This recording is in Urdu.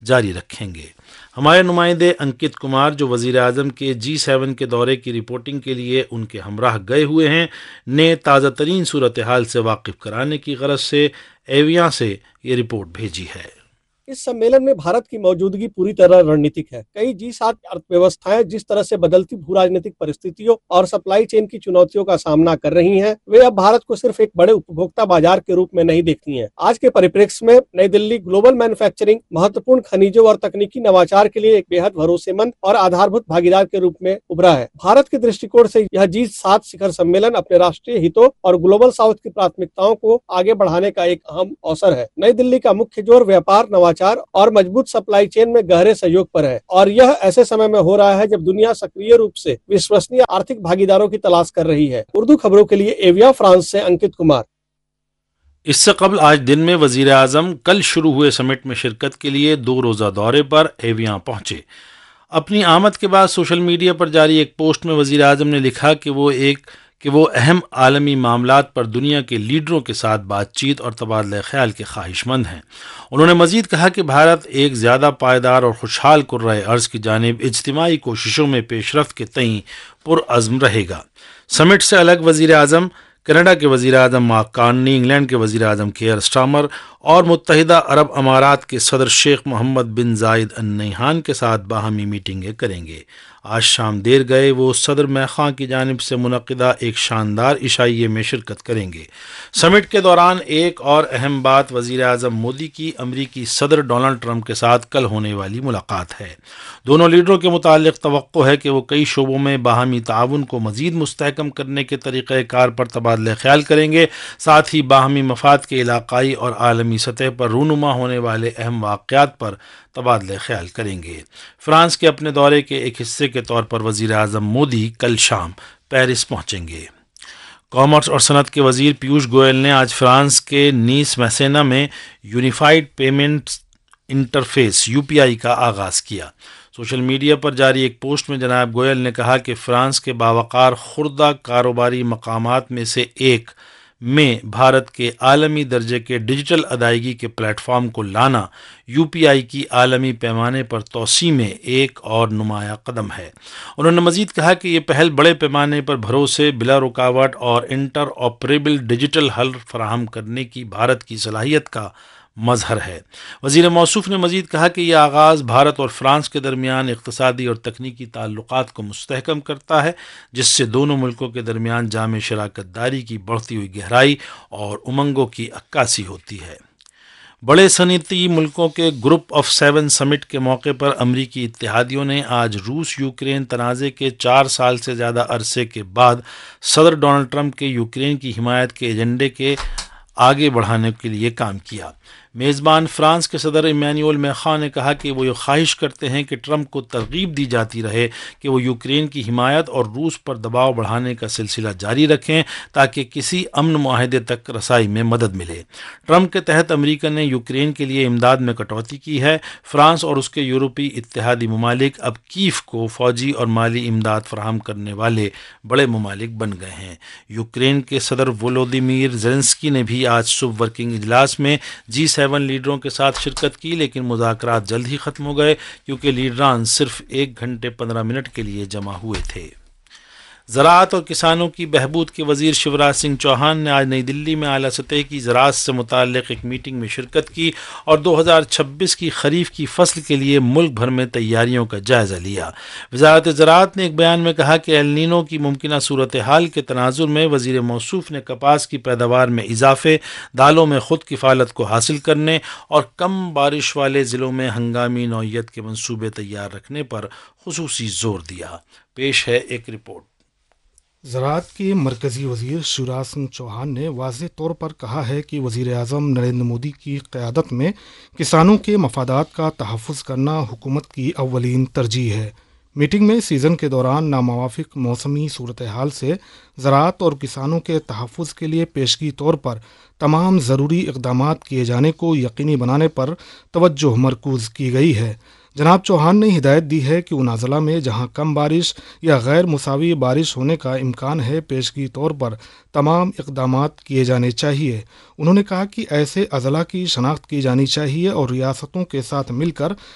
جاری رکھیں گے۔ ہمارے نمائندے انکت کمار جو وزیر اعظم کے G7 کے دورے کی رپورٹنگ کے لیے ان کے ہمراہ گئے ہوئے ہیں نے تازہ ترین صورتحال سے واقف کرانے کی غرض سے ایویاں سے یہ رپورٹ بھیجی ہے۔ اس سمیلن میں بھارت کی موجودگی پوری طرح رننیتک ہے۔ کئی G7 ارتھ ویوستھائیں جس طرح سے بدلتی بھو راجنیتک پرستھتیوں اور سپلائی چین کی چنوتیوں کا سامنا کر رہی ہیں، وہ اب بھارت کو صرف ایک بڑے اپبھوکتا بازار کے روپ میں نہیں دیکھتی ہیں۔ آج کے پریپیکش میں نئی دلی گلوبل مینوفیکچرنگ، مہتوپورن خنیجوں اور تکنیکی نواچار کے لیے ایک بے حد بھروسے مند اور آدھاربھوت بھاگیدار کے روپ میں ابھرا ہے۔ بھارت کے درشٹی کون سے یہ G7 شکر سمیلن اپنے راشٹریہ ہتوں اور گلوبل ساؤتھ کی پراتھمکتاؤں کو آگے بڑھانے کا ایک اہم اوسر ہے۔ نئی دلی کا مکھیہ زور ویاپار، نواچار اور مضبوط سپلائی چین میں گہرے سہیوگ پر ہے، اور یہ ایسے سمے میں ہو رہا ہے جب دنیا سکریہ روپ سے وشوسنیہ آرتھک بھاگیداروں کی تلاش کر رہی ہے۔ اردو خبروں کے لیے ایویا فرانس سے انکت کمار۔ اس سے قبل آج دن میں وزیر اعظم کل شروع ہوئے سمٹ میں شرکت کے لیے 2 روزہ دورے پر ایویاں پہنچے۔ اپنی آمد کے بعد سوشل میڈیا پر جاری ایک پوسٹ میں وزیر اعظم نے لکھا کہ وہ اہم عالمی معاملات پر دنیا کے لیڈروں کے ساتھ بات چیت اور تبادلہ خیال کے خواہش مند ہیں۔ انہوں نے مزید کہا کہ بھارت ایک زیادہ پائیدار اور خوشحال کرۂ ارض کی جانب اجتماعی کوششوں میں پیش رفت کے تئیں پرعزم رہے گا۔ سمٹ سے الگ وزیر اعظم کینیڈا کے وزیر اعظم مارک کارنی، انگلینڈ کے وزیر اعظم کیئر سٹارمر اور متحدہ عرب امارات کے صدر شیخ محمد بن زائد ال نہیان کے ساتھ باہمی میٹنگیں کریں گے۔ آج شام دیر گئے وہ صدر میخواں کی جانب سے منعقدہ ایک شاندار عشائیے میں شرکت کریں گے۔ سمٹ کے دوران ایک اور اہم بات وزیر اعظم مودی کی امریکی صدر ڈونلڈ ٹرمپ کے ساتھ کل ہونے والی ملاقات ہے۔ دونوں لیڈروں کے متعلق توقع ہے کہ وہ کئی شعبوں میں باہمی تعاون کو مزید مستحکم کرنے کے طریقہ کار پر تبادلہ خیال کریں گے، ساتھ ہی باہمی مفاد کے علاقائی اور عالمی سطح پر رونما ہونے والے اہم واقعات پر تبادلہ خیال کریں گے۔ فرانس کے اپنے دورے کے ایک حصے کے طور پر وزیر اعظم مودی کل شام پیرس پہنچیں گے۔ کامرس اور صنعت کے وزیر پیوش گوئل نے آج فرانس کے نیس میسینا میں یونیفائیڈ پیمنٹس انٹرفیس UPI کا آغاز کیا۔ سوشل میڈیا پر جاری ایک پوسٹ میں جناب گوئل نے کہا کہ فرانس کے باوقار خوردہ کاروباری مقامات میں سے ایک میں بھارت کے عالمی درجے کے ڈیجیٹل ادائیگی کے پلیٹ فارم کو لانا UPI کی عالمی پیمانے پر توسیع میں ایک اور نمایاں قدم ہے۔ انہوں نے مزید کہا کہ یہ پہل بڑے پیمانے پر بھروسے، بلا رکاوٹ اور انٹر آپریبل ڈیجیٹل حل فراہم کرنے کی بھارت کی صلاحیت کا مظہر ہے۔ وزیر موصوف نے مزید کہا کہ یہ آغاز بھارت اور فرانس کے درمیان اقتصادی اور تکنیکی تعلقات کو مستحکم کرتا ہے، جس سے دونوں ملکوں کے درمیان جامع شراکت داری کی بڑھتی ہوئی گہرائی اور امنگوں کی عکاسی ہوتی ہے۔ بڑے صنعتی ملکوں کے گروپ آف 7 سمٹ کے موقع پر امریکی اتحادیوں نے آج روس یوکرین تنازع کے 4 سال سے زیادہ عرصے کے بعد صدر ڈونلڈ ٹرمپ کے یوکرین کی حمایت کے ایجنڈے کے آگے بڑھانے کے لیے کام کیا۔ میزبان فرانس کے صدر ایمینوئل میخواں نے کہا کہ وہ یہ خواہش کرتے ہیں کہ ٹرمپ کو ترغیب دی جاتی رہے کہ وہ یوکرین کی حمایت اور روس پر دباؤ بڑھانے کا سلسلہ جاری رکھیں تاکہ کسی امن معاہدے تک رسائی میں مدد ملے۔ ٹرمپ کے تحت امریکہ نے یوکرین کے لیے امداد میں کٹوتی کی ہے۔ فرانس اور اس کے یورپی اتحادی ممالک اب کیف کو فوجی اور مالی امداد فراہم کرنے والے بڑے ممالک بن گئے ہیں۔ یوکرین کے صدر وولودیمیر زیلنسکی نے بھی آج صبح ورکنگ اجلاس میں G7 لیڈروں کے ساتھ شرکت کی، لیکن مذاکرات جلد ہی ختم ہو گئے کیونکہ لیڈران صرف 1 گھنٹے 15 منٹ کے لیے جمع ہوئے تھے۔ زراعت اور کسانوں کی بہبود کے وزیر شیوراج سنگھ چوہان نے آج نئی دلی میں اعلیٰ سطح کی زراعت سے متعلق ایک میٹنگ میں شرکت کی اور 2026 کی خریف کی فصل کے لیے ملک بھر میں تیاریوں کا جائزہ لیا۔ وزارت زراعت نے ایک بیان میں کہا کہ ایل نینو کی ممکنہ صورتحال کے تناظر میں وزیر موصوف نے کپاس کی پیداوار میں اضافے، دالوں میں خود کفالت کو حاصل کرنے اور کم بارش والے ضلعوں میں ہنگامی نوعیت کے منصوبے تیار رکھنے پر خصوصی زور دیا۔ پیش ہے ایک رپورٹ۔ زراعت کے مرکزی وزیر شیوراج سنگھ چوہان نے واضح طور پر کہا ہے کہ وزیر اعظم نریندر مودی کی قیادت میں کسانوں کے مفادات کا تحفظ کرنا حکومت کی اولین ترجیح ہے۔ میٹنگ میں سیزن کے دوران ناموافق موسمی صورتحال سے زراعت اور کسانوں کے تحفظ کے لیے پیشگی طور پر تمام ضروری اقدامات کیے جانے کو یقینی بنانے پر توجہ مرکوز کی گئی ہے۔ جناب چوہان نے ہدایت دی ہے کہ ان اضلاع میں جہاں کم بارش یا غیر مساوی بارش ہونے کا امکان ہے پیشگی طور پر تمام اقدامات کیے جانے چاہیے۔ انہوں نے کہا کہ ایسے اضلاع کی شناخت کی جانی چاہیے اور ریاستوں کے ساتھ مل کر